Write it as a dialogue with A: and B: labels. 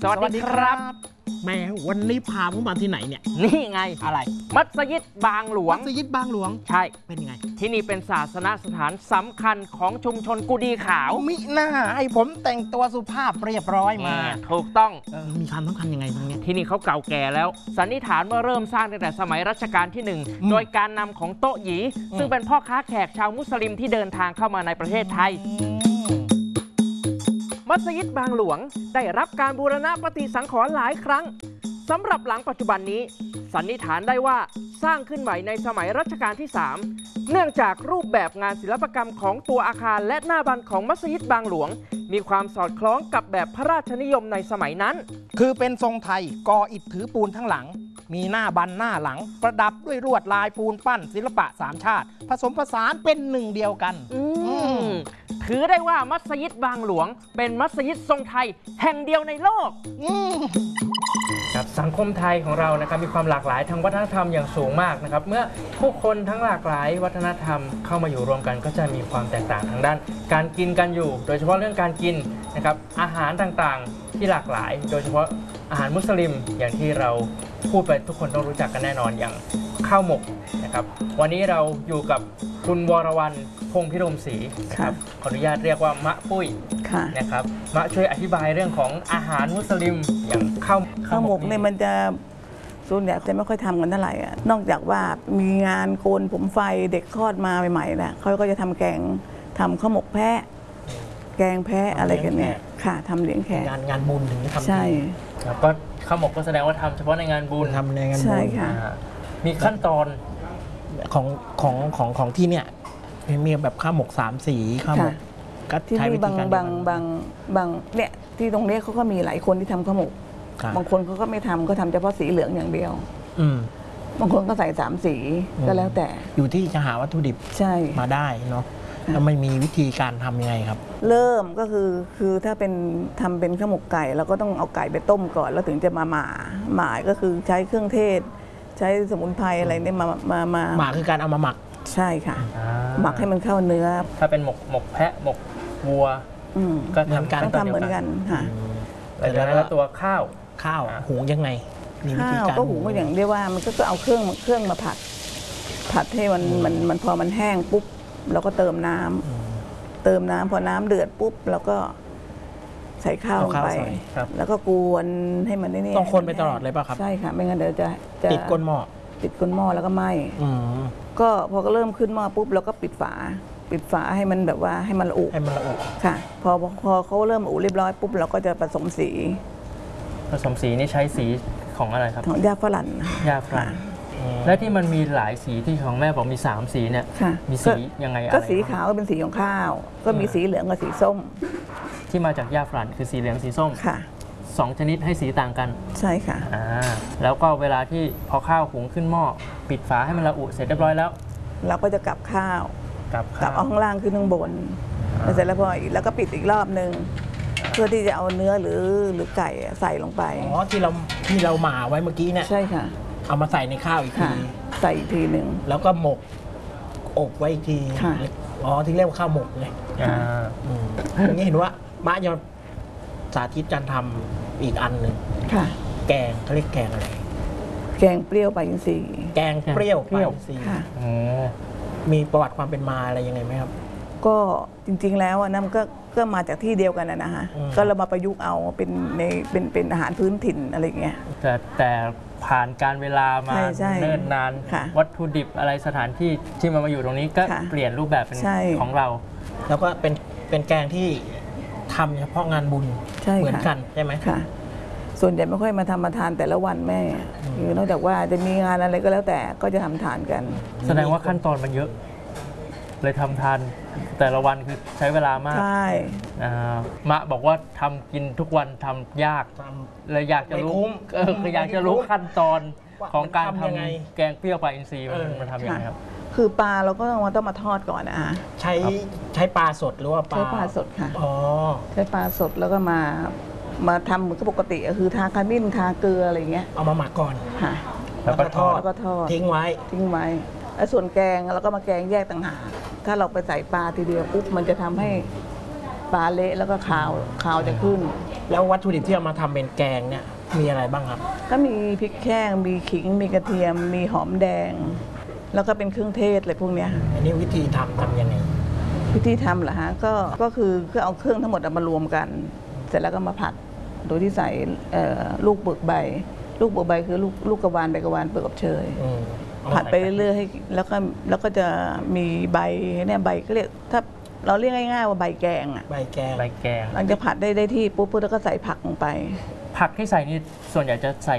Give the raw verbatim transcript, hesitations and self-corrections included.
A: สวัสดีครับ
B: แม่วันนี้พาผมมาที่ไหนเนี่ย
A: นี่ไง
B: อะไร
A: มัสยิดบางหลวง
B: มัสยิดบางหลวง
A: ใช่
B: เป็นไง
A: ที่นี่เป็นศาสนสถานสำคัญของชุมชนกุดีขาว
B: มิน่าให้ผมแต่งตัวสุภาพเรียบร้อยมา
A: ถูกต้อง
B: มีความสำคัญยังไงตรงนี้
A: ที่นี่เขาเก่าแก่แล้วสันนิษฐานว่าเริ่มสร้างตั้งแต่สมัยรัชกาลที่หนึ่งโดยการนำของโต๊ะหยีซึ่งเป็นพ่อค้าแขกชาวมุสลิมที่เดินทางเข้ามาในประเทศไทยมัสยิดบางหลวงได้รับการบูรณะปฏิสังขรณ์หลายครั้งสำหรับหลังปัจจุบันนี้สันนิษฐานได้ว่าสร้างขึ้นใหม่ในสมัยรัชกาลที่สามเนื่องจากรูปแบบงานศิลปกรรมของตัวอาคารและหน้าบันของมัสยิดบางหลวงมีความสอดคล้องกับแบบพระราชนิยมในสมัยนั้น
B: คือเป็นทรงไทยก่ออิฐถือปูนทั้งหลังมีหน้าบันหน้าหลังประดับด้วยลวดลายปูนปั้นศิลปะสามชาติผสมผสานเป็นหนึ่งเดียวกัน
A: ถือได้ว่ามัสยิดบางหลวงเป็นมัสยิดทรงไทยแห่งเดียวในโลกครับสังคมไทยของเรานะครับมีความหลากหลายทางวัฒนธรรมอย่างสูงมากนะครับเมื่อผู้คนทั้งหลากหลายวัฒนธรรมเข้ามาอยู่รวมกันก็จะมีความแตกต่างทางด้านการกินกันอยู่โดยเฉพาะเรื่องการกินนะครับอาหารต่างๆที่หลากหลายโดยเฉพาะอาหารมุสลิมอย่างที่เราพูดไปทุกคนต้องรู้จักกันแน่นอนอย่างข้าวหมกนะครับวันนี้เราอยู่กับคุณวรวรรณพงษ์พิรมศรีนะครับขออนุญาตเรียกว่ามะปุ้ยนะครับมะช่วยอธิบายเรื่องของอาหารมุสลิมอย่างข้าว
C: ข้าวหมกเนี่ยมันจะส่วนใหญ่จะไม่ค่อยทำกันเท่าไหร่อ่ะนอกจากว่ามีงานโกนผมไฟเด็กคลอดมาใหม่ๆนะเขาก็จะทำแกงทำข้าวหมกแพะแกงแพะอะไรกันเนี่ยค่ะทำเลี้ยงแขก
B: งานงานบุญถึงจะทำ
C: ใช่
A: แล้วก็ข้าวหมกก็แสดงว่าทำเฉพาะในงานบุญ
B: ทำในงานบุญ
C: ใช่ค่ะ
A: มีขั้นตอน
B: ของของของของที่เนี่ยมีแบบข้าวหมกสามสีข้าวหมก
C: ก็ที่นี่บางบางบางบางเนี่ยที่ตรงนี้เขาก็มีหลายคนที่ทำข้าวหมกบางคนเขาก็ไม่ทำก็ทำเฉพาะสีเหลืองอย่างเดียวบางคนก็ใส่สามสีก็แล้วแต่
B: อยู่ที่จะหาวัตถุดิบ
C: ใช่
B: มาได้เนาะแล้วไม่มีวิธีการทำยังไงครับ
C: เริ่มก็คือคือถ้าเป็นทำเป็นข้าวหมกไก่เราก็ต้องเอาไก่ไปต้มก่อนแล้วถึงจะมาหม่าหม่าก็คือใช้เครื่องเทศใช้สมุนไพรอะไรเนี่ยมามามา
B: หม่าคือการเอามาหมัก
C: ใช่ค่ะหมักให้มันเข้าเนื้อ
A: ถ้าเป็นหมกหมกแพะหมกวัวก็
C: ทำกันต้องทำเหมือนกันค่ะ
A: แล้วตัวข้าว
B: ข้าวหุงยังไง
C: ข้าวก็หุงก็อย่างเรียกว่ามันก็เอาเครื่องเครื่องมาผัดผัดให้มันมันมันพอมันแห้งปุ๊บเราก็เติมน้ำเติมน้ำพอน้ำเดือดปุ๊บเราก็ใส่ข้าวลงไปแล้วก็กวนให้มันนี่
B: ต้องคนไปตลอดเลยป่ะครับ
C: ใช่ค่ะไม่งั้นเดี๋ยวจะ
B: ติดก้นหม้อ
C: ติดก้นหม้อแล้วก็ไหม้ก็พอก็เริ่มขึ้นหม้อปุ๊บเราก็ปิดฝาปิดฝาให้มันแบบว่าให้มันละอุ
B: ให้มันละอุ
C: ค่ะพอพอเขาเริ่มอุเรียบร้อยปุ๊บเราก็จะผสมสี
A: ผสมสีนี่ใช้สีของอะไรครับ
C: ของยาฝรั่ง
A: ยาฝรั่งและที่มันมีหลายสีที่ของแม่บอกมีสามสีเนี่ยมีสียังไงอะไร
C: ก็สีขาวก็เป็นสีของข้าวก็มีสีเหลืองกับสีส้ม
A: ที่มาจากยาฝรั่งคือสีเหลืองสีส้ม
C: ค่ะ
A: สองชนิดให้สีต่างกัน
C: ใช่ค่ะ
A: อ่าแล้วก็เวลาที่พอข้าวหุงขึ้นหม้อปิดฝาให้มันละอุเสร็จเรียบร้อยแล้ว
C: เราก็จะกลับข้าว
A: กลับ
C: กลับเอาข้างล่างขึ้นข้างบนแล้วเสร็จแล้วพอแล้วก็ปิดอีกรอบนึงเพื่อที่จะเอาเนื้อหรือหรือไก่ใส่ลงไป
B: อ๋อที่เราที่เราหม่าไว้เมื่อกี้เนี่ย
C: ใช่ค่ะ
B: เอามาใส่ในข้าวอีกที
C: ใส่อีกทีหนึ่ง
B: แล้วก็หมกอบไว้อีกทีอ๋อที่เรียกว่าข้าวหมกเลยอ่าอย่างนี้เห็นว่ามะจะสาธิตการทำอีกอันหนึ่งแกงเขาเรียกแกงอะไร
C: แกงเปรี้ยวปลาอินทรีย์
B: แกงเปรี้ยวปลาอินทรีย์มีประวัติความเป็นมาอะไรยังไงไหมครับ
C: ก็จริงๆแล้วนะมันก็ก็มาจากที่เดียวกันนะฮะก็เรามาประยุกต์เอาเป็นในเป็นเป็นอาหารพื้นถิ่นอะไรเงี้ย
A: แต่แต่ผ่านการเวลามาเนิ่นนานวัตถุดิบอะไรสถานที่ที่มันมาอยู่ตรงนี้ก็เปลี่ยนรูปแบบเป็นของเรา
B: แล้วก็เป็นเป็นแกงที่ทำเฉพาะงานบุญเหมือนกันใช่ไหม
C: ค่ะส่วนใหญ่ไม่ค่อยมาทำมาทานแต่ละวันแม่คือนอกจากว่าจะมีงานอะไรก็แล้วแต่ก็จะทำทานกัน
A: แสดงว่าขั้นตอนมันเยอะเลยทำทานแต่ละวันคือใช้เวลามาก
C: ใช่
A: มะบอกว่าทำกินทุกวันทำยากเลยอยากจะรู้เออคืออยากจะรู้ขั้นตอนของการทำแกงเปรี้ยวปลาอินทรีย์มันทำยังไงครับ
C: คือปลาเราก็ต้องมาต้องมาทอดก่อนนะ
B: ใช้ใช้ปลาสดหรือว่าปลา
C: ใช้ปลาสดค่ะ
B: อ๋อ
C: ใช้ปลาสดแล้วก็มามาทำเหมือนกับปกติก็คือทาขมิ้นทาเกลืออะไรเงี้ย
B: เอามาหมักก่อน
C: ค่ะ
B: แล้วก็ทอด
C: แล้วก็ทอด
B: ทิ้งไว้
C: ทิ้งไว้แล้วส่วนแกงเราก็มาแกงแยกต่างหากถ้าเราไปใส่ปลาทีเดียวปุ๊บมันจะทำให้ปลาเละแล้วก็ขาวขาวจะขึ้น
B: แล้ววัตถุดิบที่เอามาทำเป็นแกงเนี่ยมีอะไรบ้างครับ
C: ก็มีพริกแห้งมีขิงมีกระเทียม มีหอมแดง แล้วก็เป็นเครื่องเทศอะไรพวกเนี้ย
B: อันนี้วิธีทำทำยังไง
C: วิธีทำเหรอฮะก็ก็คือก็เอาเครื่องทั้งหมดเอามารวมกัน เสร็จแล้วก็มาผัดโดยที่ใส่เอ่อลูกเปลือกใบ ลูกเปลือกใบคือลูกลูกกระวานใบกระวานเปลือกกับเชย
B: อืม
C: ผัดไปเรื่อยๆให้แล้วก็แล้วก็จะมีใบเนี่ยใบก็เรียกถ้าเราเรียกง่ายๆว่าใบแกงอ่ะ
B: ใบแกง
A: ใบแกง
C: หลังจากผัดได้ได้ที่ปุ๊บปุ๊บแล้วก็ใส่ผักลงไป
A: ผักที่ใส่นี่ส่วนใหญ่จะใส่